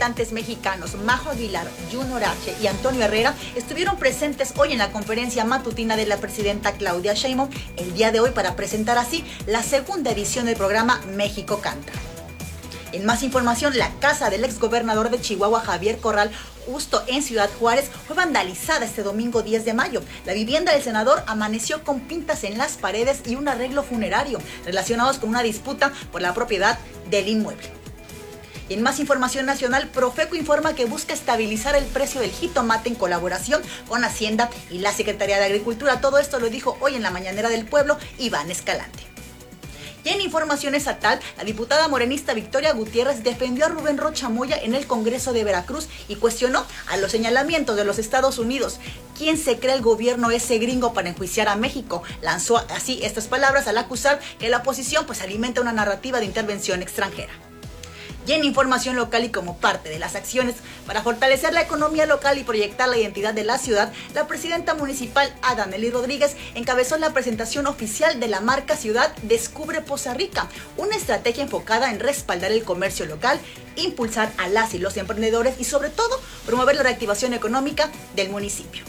representantes mexicanos Majo Aguilar, Junior H. y Antonio Herrera estuvieron presentes hoy en la conferencia matutina de la presidenta Claudia Sheinbaum el día de hoy para presentar así la segunda edición del programa México Canta. En más información, la casa del exgobernador de Chihuahua, Javier Corral, justo en Ciudad Juárez, fue vandalizada este domingo 10 de mayo. La vivienda del senador amaneció con pintas en las paredes y un arreglo funerario relacionados con una disputa por la propiedad del inmueble. Y en más información nacional, Profeco informa que busca estabilizar el precio del jitomate en colaboración con Hacienda y la Secretaría de Agricultura. Todo esto lo dijo hoy en la Mañanera del Pueblo Iván Escalante. Y en información estatal, la diputada morenista Victoria Gutiérrez defendió a Rubén Rocha Moya en el Congreso de Veracruz y cuestionó a los señalamientos de los Estados Unidos. ¿Quién se cree el gobierno ese gringo para enjuiciar a México? Lanzó así estas palabras al acusar que la oposición alimenta una narrativa de intervención extranjera. Y en información local y como parte de las acciones para fortalecer la economía local y proyectar la identidad de la ciudad, la presidenta municipal Adanely Rodríguez encabezó la presentación oficial de la marca Ciudad Descubre Poza Rica, una estrategia enfocada en respaldar el comercio local, impulsar a las y los emprendedores y sobre todo promover la reactivación económica del municipio.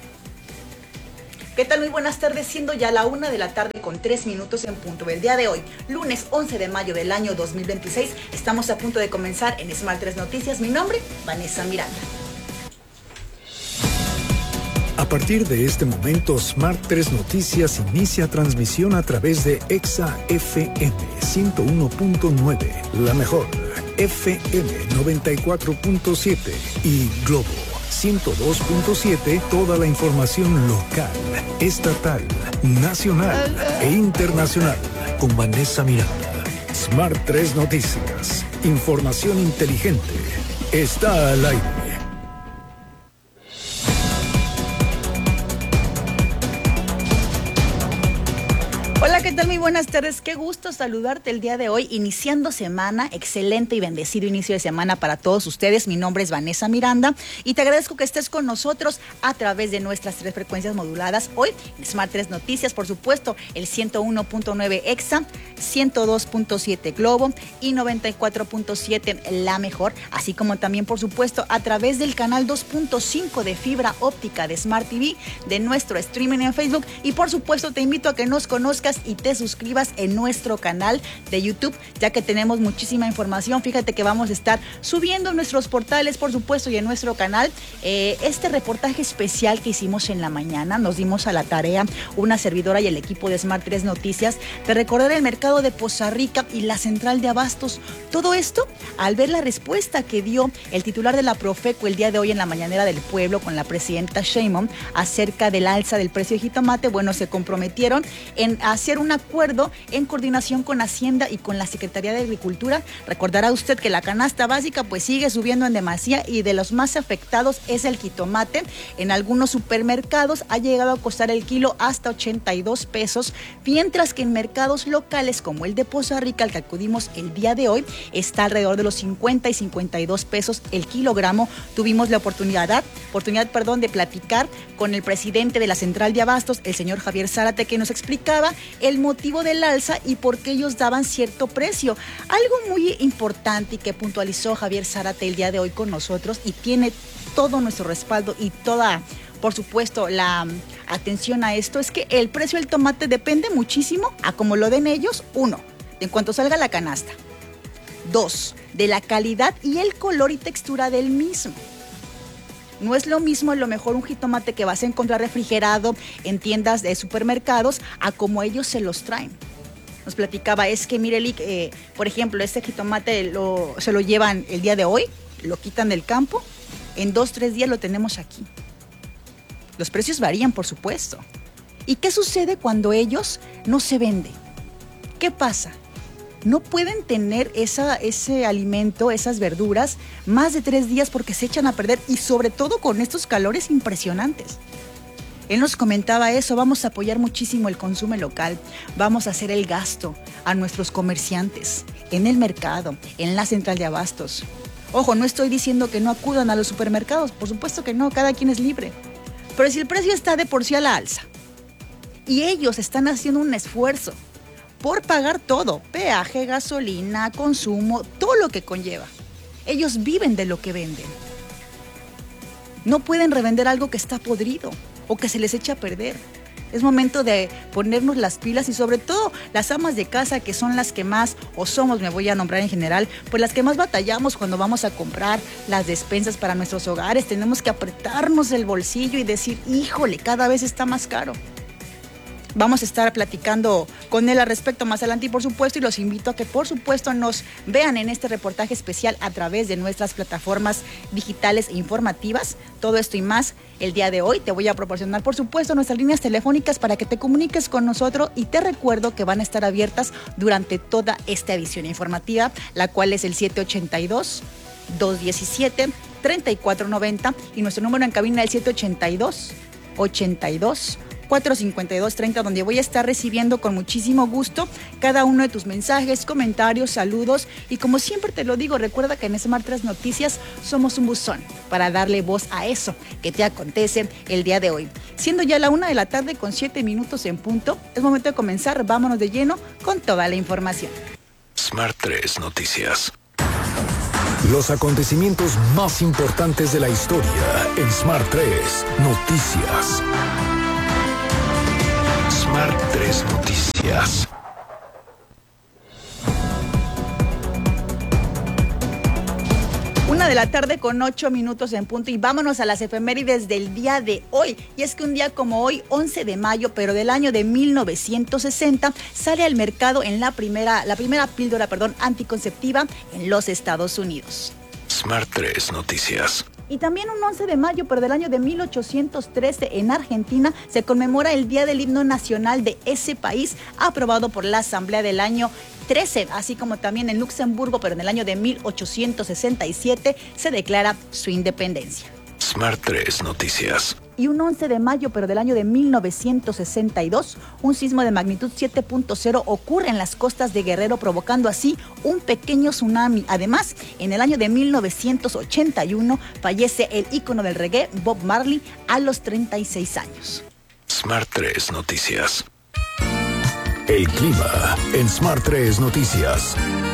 ¿Qué tal? Muy buenas tardes, siendo ya la 1:03 p.m. en punto del día de hoy, lunes 11 de mayo del año 2026. Estamos a punto de comenzar en Smart 3 Noticias. Mi nombre, Vanessa Miranda. A partir de este momento, Smart 3 Noticias inicia transmisión a través de Exa FM 101.9, la mejor, FM 94.7 y Globo 102.7, toda la información local, estatal, nacional e internacional con Vanessa Miranda. Smart 3 Noticias, información inteligente, está al aire. Hola, ¿qué tal? Muy buenas tardes. Qué gusto saludarte el día de hoy, iniciando semana, excelente y bendecido inicio de semana para todos ustedes. Mi nombre es Vanessa Miranda y te agradezco que estés con nosotros a través de nuestras 3 frecuencias moduladas. Hoy en Smart 3 Noticias, por supuesto, el 101.9 Exa, 102.7 Globo y 94.7 La Mejor, así como también, por supuesto, a través del canal 2.5 de fibra óptica de Smart TV, de nuestro streaming en Facebook y, por supuesto, te invito a que nos conozcas y te suscribas en nuestro canal de YouTube, ya que tenemos muchísima información. Fíjate que vamos a estar subiendo en nuestros portales, por supuesto, y en nuestro canal este reportaje especial que hicimos en la mañana. Nos dimos a la tarea, una servidora y el equipo de Smart 3 Noticias, de recorrer el mercado de Poza Rica y la central de abastos. Todo esto al ver la respuesta que dio el titular de la Profeco el día de hoy en la Mañanera del Pueblo con la presidenta Sheinbaum acerca del alza del precio de jitomate. Bueno, se comprometieron en hacer un acuerdo en coordinación con Hacienda y con la Secretaría de Agricultura. Recordará usted que la canasta básica pues sigue subiendo en demasía y de los más afectados es el jitomate. En algunos supermercados ha llegado a costar el kilo hasta 82 pesos, mientras que en mercados locales como el de Poza Rica, al que acudimos el día de hoy, está alrededor de los 50 y 52 pesos el kilogramo. Tuvimos la oportunidad de platicar con el presidente de la central de abastos, el señor Javier Zárate, que nos explicaba el motivo del alza y por qué ellos daban cierto precio. Algo muy importante y que puntualizó Javier Zárate el día de hoy con nosotros y tiene todo nuestro respaldo y toda, por supuesto, la atención a esto, es que el precio del tomate depende muchísimo a cómo lo den ellos. 1, en cuanto salga la canasta. 2, de la calidad y el color y textura del mismo. No es lo mismo a lo mejor un jitomate que vas a encontrar refrigerado en tiendas de supermercados a como ellos se los traen. Nos platicaba, es que mire, por ejemplo, este jitomate se lo llevan el día de hoy, lo quitan del campo, en 2-3 días lo tenemos aquí. Los precios varían, por supuesto. ¿Y qué sucede cuando ellos no se venden? ¿Qué pasa? No pueden tener ese alimento, esas verduras, más de 3 días porque se echan a perder y sobre todo con estos calores impresionantes. Él nos comentaba eso, vamos a apoyar muchísimo el consumo local, vamos a hacer el gasto a nuestros comerciantes en el mercado, en la central de abastos. Ojo, no estoy diciendo que no acudan a los supermercados, por supuesto que no, cada quien es libre. Pero si el precio está de por sí a la alza y ellos están haciendo un esfuerzo por pagar todo, peaje, gasolina, consumo, todo lo que conlleva, Ellos viven de lo que venden. No pueden revender algo que está podrido o que se les echa a perder. Es momento de ponernos las pilas y sobre todo las amas de casa, que son las que más, o somos, me voy a nombrar en general, pues las que más batallamos cuando vamos a comprar las despensas para nuestros hogares. Tenemos que apretarnos el bolsillo y decir, híjole, cada vez está más caro. Vamos a estar platicando con él al respecto más adelante y por supuesto, y los invito a que por supuesto nos vean en este reportaje especial a través de nuestras plataformas digitales e informativas. Todo esto y más el día de hoy. Te voy a proporcionar por supuesto nuestras líneas telefónicas para que te comuniques con nosotros y te recuerdo que van a estar abiertas durante toda esta edición informativa, la cual es el 782-217-3490 y nuestro número en cabina el 782-82-452-30, donde voy a estar recibiendo con muchísimo gusto cada uno de tus mensajes, comentarios, saludos y como siempre te lo digo, recuerda que en Smart 3 Noticias somos un buzón para darle voz a eso que te acontece el día de hoy. Siendo ya la 1:00 p.m. con 7 minutos en punto, es momento de comenzar, vámonos de lleno con toda la información. Smart 3 Noticias. Los acontecimientos más importantes de la historia en Smart 3 Noticias. Smart 3 Noticias. Una de la tarde con 8 minutos en punto y vámonos a las efemérides del día de hoy. Y es que un día como hoy, 11 de mayo, pero del año de 1960, sale al mercado en la primera píldora, anticonceptiva en los Estados Unidos. Smart 3 Noticias. Y también un 11 de mayo, pero del año de 1813, en Argentina, se conmemora el Día del Himno Nacional de ese país, aprobado por la Asamblea del año 13, así como también en Luxemburgo, pero en el año de 1867 se declara su independencia. Smart 3 Noticias. Y un 11 de mayo, pero del año de 1962, un sismo de magnitud 7.0 ocurre en las costas de Guerrero, provocando así un pequeño tsunami. Además, en el año de 1981, fallece el ícono del reggae, Bob Marley, a los 36 años. Smart 3 Noticias. El clima en Smart 3 Noticias.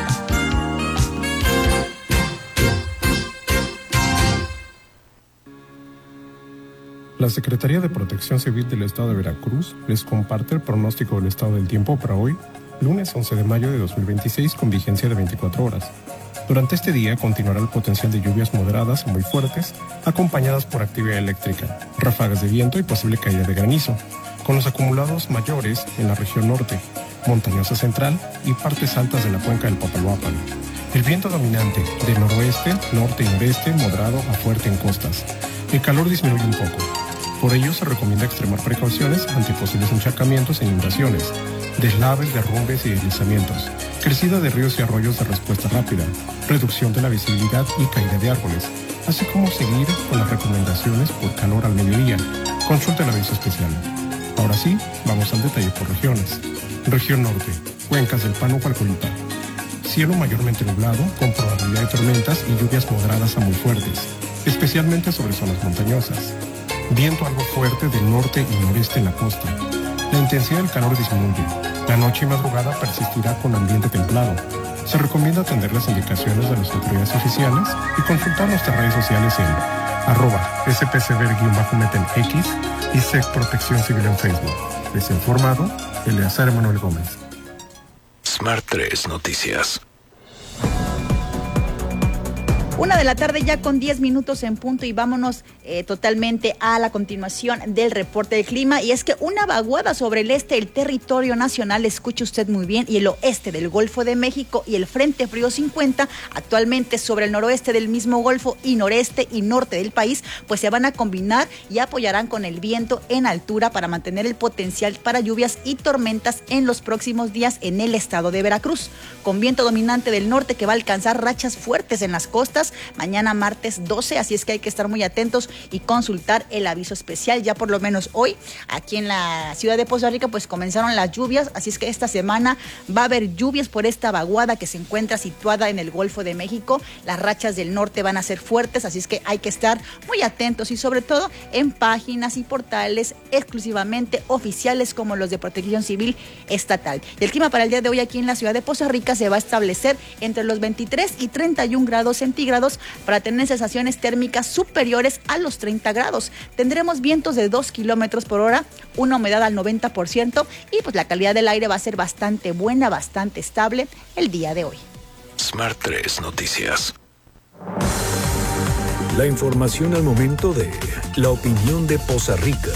La Secretaría de Protección Civil del Estado de Veracruz les comparte el pronóstico del estado del tiempo para hoy, lunes 11 de mayo de 2026, con vigencia de 24 horas. Durante este día continuará el potencial de lluvias moderadas a muy fuertes, acompañadas por actividad eléctrica, ráfagas de viento y posible caída de granizo, con los acumulados mayores en la región norte, montañosa central y partes altas de la cuenca del Papaloápalo. El viento dominante de noroeste, norte y noreste, moderado a fuerte en costas. El calor disminuye un poco. Por ello se recomienda extremar precauciones ante posibles encharcamientos e inundaciones, deslaves, derrumbes y deslizamientos, crecida de ríos y arroyos de respuesta rápida, reducción de la visibilidad y caída de árboles, así como seguir con las recomendaciones por calor al mediodía. Consulta el aviso especial. Ahora sí, vamos al detalle por regiones. Región norte, cuencas del Pánuco-Alcolipa. Cielo mayormente nublado, con probabilidad de tormentas y lluvias moderadas a muy fuertes, especialmente sobre zonas montañosas. Viento algo fuerte del norte y noreste en la costa. La intensidad del calor disminuye. La noche y madrugada persistirá con ambiente templado. Se recomienda atender las indicaciones de las autoridades oficiales y consultar nuestras redes sociales en @spcver_met en X y SEC Protección Civil en Facebook. Les ha informado Eleazar Manuel Gómez. Smart 3 Noticias. 1:00 p.m. ya con 10 minutos en punto y vámonos totalmente a la continuación del reporte del clima. Y es que una vaguada sobre el este del territorio nacional, escuche usted muy bien, y el oeste del Golfo de México y el Frente Frío 50, actualmente sobre el noroeste del mismo Golfo y noreste y norte del país, pues se van a combinar y apoyarán con el viento en altura para mantener el potencial para lluvias y tormentas en los próximos días en el estado de Veracruz, con viento dominante del norte que va a alcanzar rachas fuertes en las costas mañana martes 12, así es que hay que estar muy atentos y consultar el aviso especial. Ya por lo menos hoy aquí en la ciudad de Poza Rica pues comenzaron las lluvias, así es que esta semana va a haber lluvias por esta vaguada que se encuentra situada en el Golfo de México. Las rachas del norte van a ser fuertes, así es que hay que estar muy atentos y sobre todo en páginas y portales exclusivamente oficiales como los de Protección Civil Estatal. El clima para el día de hoy aquí en la ciudad de Poza Rica se va a establecer entre los 23 y 31 grados centígrados centígrados para tener sensaciones térmicas superiores a los 30 grados. Tendremos vientos de 2 kilómetros por hora, una humedad al 90% y pues la calidad del aire va a ser bastante buena, bastante estable el día de hoy. Smart 3 Noticias. La información al momento de la opinión de Poza Rica.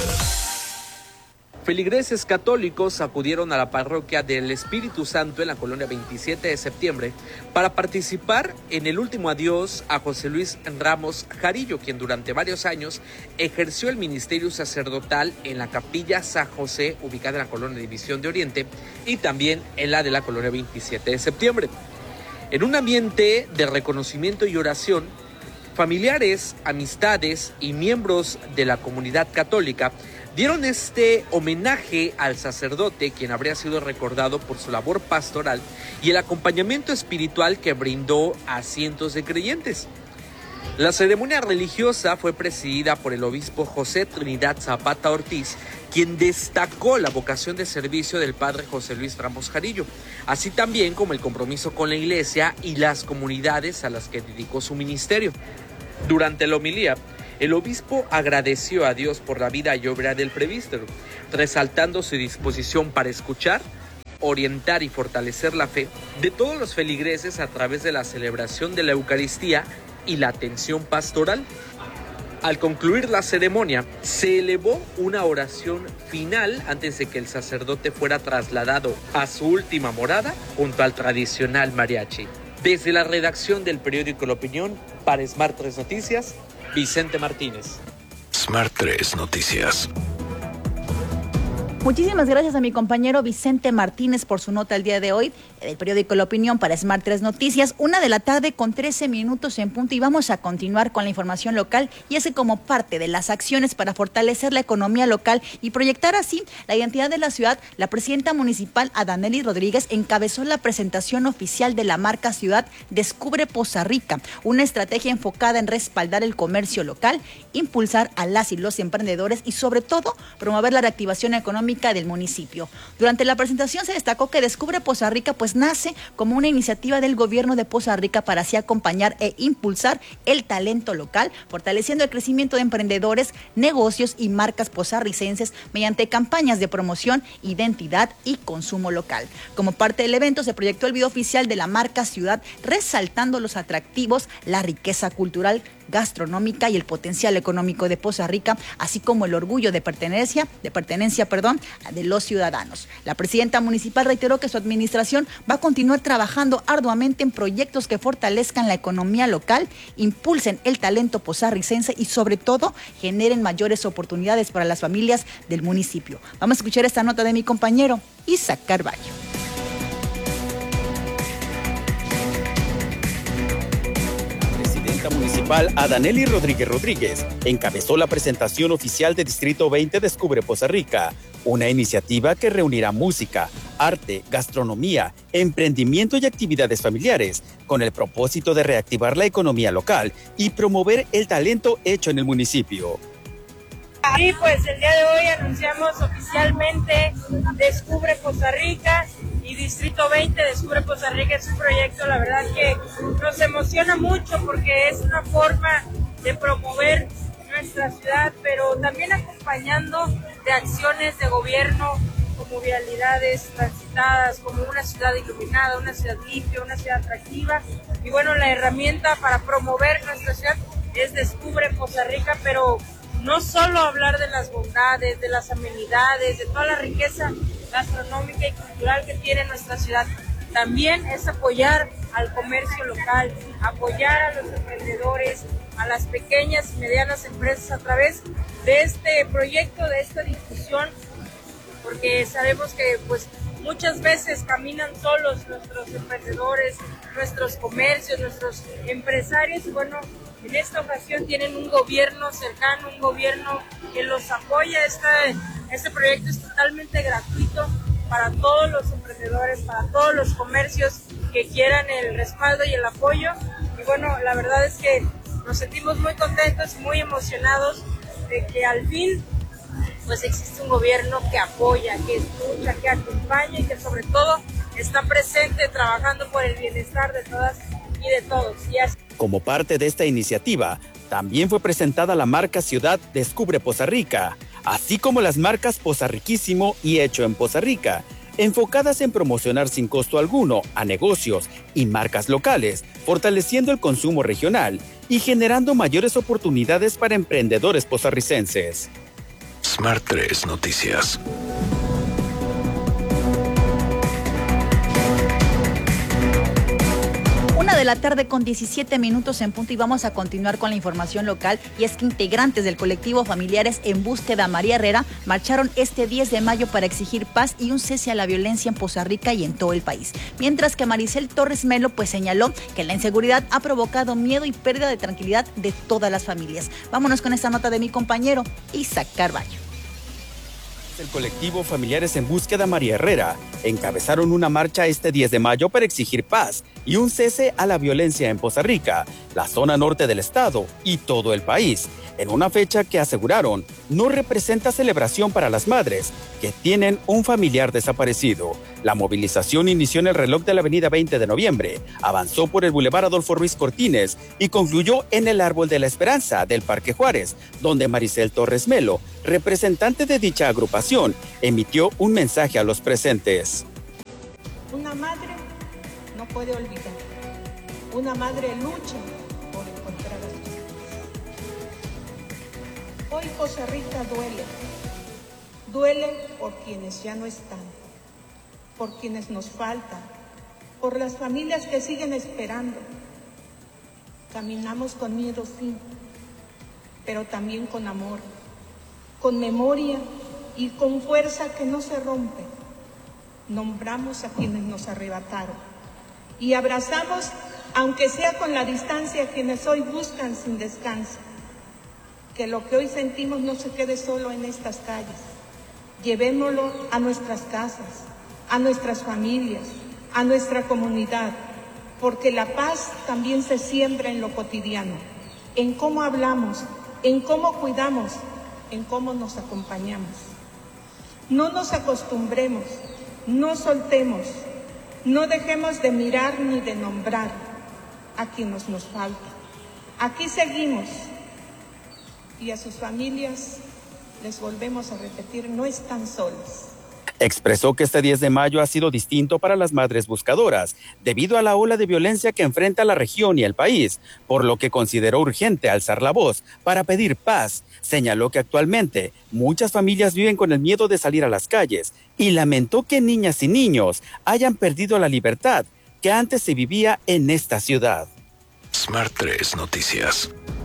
Feligreses católicos acudieron a la parroquia del Espíritu Santo en la colonia 27 de septiembre para participar en el último adiós a José Luis Ramos Jarillo, quien durante varios años ejerció el ministerio sacerdotal en la capilla San José, ubicada en la colonia División de Oriente, y también en la de la colonia 27 de septiembre. En un ambiente de reconocimiento y oración, familiares, amistades y miembros de la comunidad católica dieron este homenaje al sacerdote, quien habría sido recordado por su labor pastoral y el acompañamiento espiritual que brindó a cientos de creyentes. La ceremonia religiosa fue presidida por el obispo José Trinidad Zapata Ortiz, quien destacó la vocación de servicio del padre José Luis Ramos Jarillo, así también como el compromiso con la iglesia y las comunidades a las que dedicó su ministerio. Durante la homilía, el obispo agradeció a Dios por la vida y obra del presbítero, resaltando su disposición para escuchar, orientar y fortalecer la fe de todos los feligreses a través de la celebración de la Eucaristía y la atención pastoral. Al concluir la ceremonia, se elevó una oración final antes de que el sacerdote fuera trasladado a su última morada junto al tradicional mariachi. Desde la redacción del periódico La Opinión, para Smart 3 Noticias, Vicente Martínez. Smart 3 Noticias. Muchísimas gracias a mi compañero Vicente Martínez por su nota el día de hoy del periódico La Opinión para Smart 3 Noticias. 1:00 con 13 minutos en punto y vamos a continuar con la información local, y es que como parte de las acciones para fortalecer la economía local y proyectar así la identidad de la ciudad, la presidenta municipal Adanelis Rodríguez encabezó la presentación oficial de la marca Ciudad Descubre Poza Rica, una estrategia enfocada en respaldar el comercio local, impulsar a las y los emprendedores y sobre todo promover la reactivación económica del municipio. Durante la presentación se destacó que Descubre Poza Rica pues nace como una iniciativa del gobierno de Poza Rica para así acompañar e impulsar el talento local, fortaleciendo el crecimiento de emprendedores, negocios y marcas pozarricenses mediante campañas de promoción, identidad y consumo local. Como parte del evento se proyectó el video oficial de la marca Ciudad, resaltando los atractivos, la riqueza cultural, gastronómica y el potencial económico de Poza Rica, así como el orgullo de pertenencia de los ciudadanos. La presidenta municipal reiteró que su administración va a continuar trabajando arduamente en proyectos que fortalezcan la economía local, impulsen el talento pozarricense y sobre todo generen mayores oportunidades para las familias del municipio. Vamos a escuchar esta nota de mi compañero Isaac Carballo. Municipal Adanelis Rodríguez encabezó la presentación oficial de Distrito 20 Descubre Poza Rica, una iniciativa que reunirá música, arte, gastronomía, emprendimiento y actividades familiares, con el propósito de reactivar la economía local y promover el talento hecho en el municipio. Y pues el día de hoy anunciamos oficialmente Descubre Poza Rica y Distrito 20 Descubre Poza Rica. Es un proyecto, la verdad, que nos emociona mucho porque es una forma de promover nuestra ciudad, pero también acompañando de acciones de gobierno como vialidades transitadas, como una ciudad iluminada, una ciudad limpia, una ciudad atractiva. Y bueno, la herramienta para promover nuestra ciudad es Descubre Poza Rica, pero no solo hablar de las bondades, de las amenidades, de toda la riqueza gastronómica y cultural que tiene nuestra ciudad. También es apoyar al comercio local, apoyar a los emprendedores, a las pequeñas y medianas empresas a través de este proyecto, de esta difusión, porque sabemos que pues muchas veces caminan solos nuestros emprendedores, nuestros comercios, nuestros empresarios, y bueno, en esta ocasión tienen un gobierno cercano, un gobierno que los apoya. Este proyecto es totalmente gratuito para todos los emprendedores, para todos los comercios que quieran el respaldo y el apoyo. Y bueno, la verdad es que nos sentimos muy contentos y muy emocionados de que al fin pues existe un gobierno que apoya, que escucha, que acompaña y que sobre todo está presente trabajando por el bienestar de todas y de todos. Y así Como parte de esta iniciativa, también fue presentada la marca Ciudad Descubre Poza Rica, así como las marcas Poza Riquísimo y Hecho en Poza Rica, enfocadas en promocionar sin costo alguno a negocios y marcas locales, fortaleciendo el consumo regional y generando mayores oportunidades para emprendedores pozarricenses. Smart 3 Noticias. 1:17 p.m. en punto y vamos a continuar con la información local, y es que integrantes del colectivo Familiares en Búsqueda a María Herrera marcharon este 10 de mayo para exigir paz y un cese a la violencia en Poza Rica y en todo el país. Mientras que Maricel Torres Melo señaló que la inseguridad ha provocado miedo y pérdida de tranquilidad de todas las familias. Vámonos con esta nota de mi compañero Isaac Carballo. El colectivo Familiares en Búsqueda María Herrera encabezaron una marcha este 10 de mayo para exigir paz y un cese a la violencia en Poza Rica, la zona norte del estado y todo el país, en una fecha que aseguraron no representa celebración para las madres que tienen un familiar desaparecido. La movilización inició en el reloj de la avenida 20 de noviembre, avanzó por el Boulevard Adolfo Ruiz Cortines y concluyó en el Árbol de la Esperanza del Parque Juárez, donde Maricel Torres Melo, representante de dicha agrupación, emitió un mensaje a los presentes. Una madre no puede olvidar. Una madre lucha por encontrar a sus hijos. Hoy Poza Rica duele. Duele por quienes ya no están, por quienes nos faltan, por las familias que siguen esperando. Caminamos con miedo, sí, pero también con amor, con memoria y con fuerza que no se rompe. Nombramos a quienes nos arrebataron y abrazamos, aunque sea con la distancia, a quienes hoy buscan sin descanso. Que lo que hoy sentimos no se quede solo en estas calles. Llevémoslo a nuestras casas, a nuestras familias, a nuestra comunidad, porque la paz también se siembra en lo cotidiano, en cómo hablamos, en cómo cuidamos, en cómo nos acompañamos. No nos acostumbremos, no soltemos, no dejemos de mirar ni de nombrar a quienes nos falta. Aquí seguimos, y a sus familias les volvemos a repetir, no están solos. Expresó que este 10 de mayo ha sido distinto para las madres buscadoras debido a la ola de violencia que enfrenta la región y el país, por lo que consideró urgente alzar la voz para pedir paz. Señaló que actualmente muchas familias viven con el miedo de salir a las calles y lamentó que niñas y niños hayan perdido la libertad que antes se vivía en esta ciudad. Smart 3 Noticias.